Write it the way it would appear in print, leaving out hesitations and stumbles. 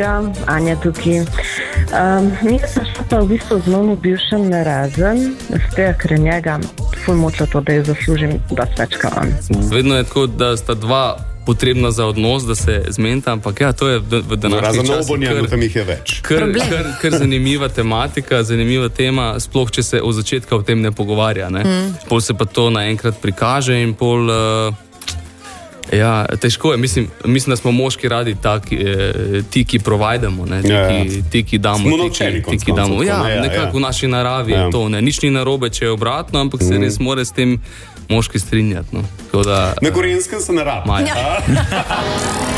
Julija, Anja tukaj. Mi smo šli pa v bistvu z mojim bivšim narazen, z tega, ker je njega ful močilo to, da je zaslužim dosti več kot on. Vedno je tako, da sta dva potrebna za odnos, da se zmenita, ampak ja, to je v današnjih časih tam jih je več. Kar zanimiva tematika, zanimiva tema, sploh če se od začetka o tem ne pogovarja. Ne? Pol se pa to naenkrat prikaže in pol... Ja, težko je. Mislim, da smo moški radi ti, ki provajdemo, ti, ki damo. Smo naučeni konec koncev. Nekako v naši naravi je to. Ne. Nič ni narobe, če je obratno, ampak se res mora s tem moški strinjati. No. Na Gorenskem se ne rabi.